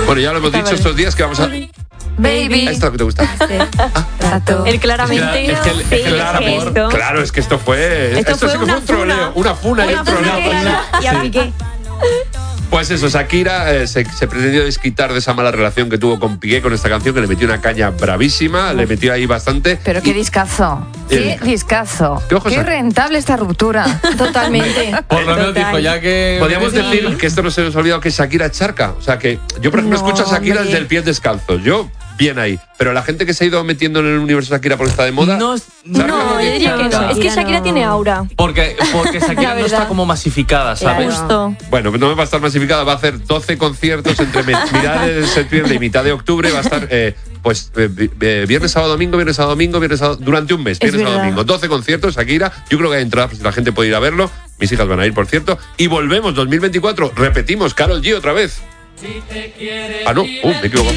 Bueno, ya lo hemos dicho estos días que vamos a... Baby. ¿Esto es lo que te gusta? Él claramente. Claro, es que esto fue... Esto sí que fue un troleo. Una funa y un troleo. Y a Piqué. Pues eso, Shakira se pretendió desquitar de esa mala relación que tuvo con Piqué con esta canción, que le metió una caña bravísima, le metió ahí bastante. Pero qué discazo, qué discazo. Qué rentable esta ruptura. Totalmente. Por lo menos dijo ya que... Podríamos decir que esto no se nos ha olvidado que Shakira es charca. O sea que yo, por ejemplo, escucho a Shakira desde el pie descalzo. Yo, bien ahí. Pero la gente que se ha ido metiendo en el universo Shakira porque está de moda... No, yo diría que no. Es que Shakira tiene aura. Porque Shakira no está como masificada, ¿sabes? Justo. Bueno, no va a estar masificada, va a hacer 12 conciertos entre mitad de septiembre y mitad de octubre. Va a estar, viernes, sábado, domingo, viernes, sábado, domingo, viernes, sábado, durante un mes, viernes, sábado, domingo. 12 conciertos, Shakira. Yo creo que hay entradas, pues la gente puede ir a verlo. Mis hijas van a ir, por cierto. Y volvemos, 2024, repetimos, Karol G otra vez. Ah, no, me equivoco.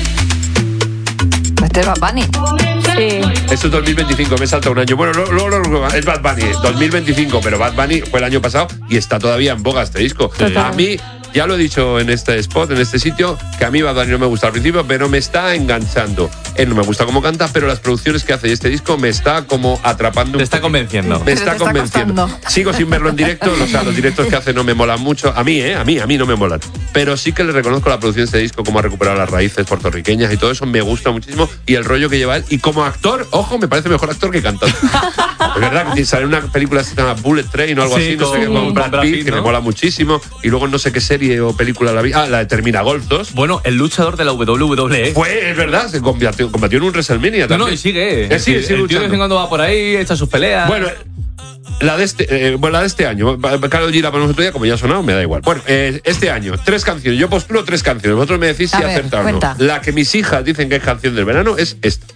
Este es Bad Bunny. Sí. Esto es 2025, me salta un año. Bueno, luego es Bad Bunny, 2025, pero Bad Bunny fue el año pasado y está todavía en boga este disco. Total. A mí, ya lo he dicho en este spot, en este sitio, que a mí Bad Bunny no me gusta al principio, pero me está enganchando. Él no me gusta cómo canta, pero las producciones que hace y este disco me está como atrapando. Te está convenciendo. Me está convenciendo. Sigo sin verlo en directo, o sea, los directos que hace no me molan mucho. A mí no me molan. Pero sí que le reconozco la producción de este disco, cómo ha recuperado las raíces puertorriqueñas y todo eso, me gusta muchísimo. Y el rollo que lleva él. Y como actor, ojo, me parece mejor actor que cantante. Es verdad que sale una película que se llama Bullet Train o algo así, no sé qué, con Brad Pitt, que me mola muchísimo. Y luego no sé qué serie o película la vi. La de Termina Golf 2. Bueno, el luchador de la WWE. Es verdad, se combatió en un WrestleMania también. No, y sigue. Sigue el tío de vez en cuando va por ahí, echa sus peleas. Bueno, la de este año, Karol G la ponemos otro día, como ya ha sonado, me da igual. Bueno, este año, 3 canciones. Yo postulo 3 canciones. Vosotros me decís si acertar o no. La que mis hijas dicen que es canción del verano es esta.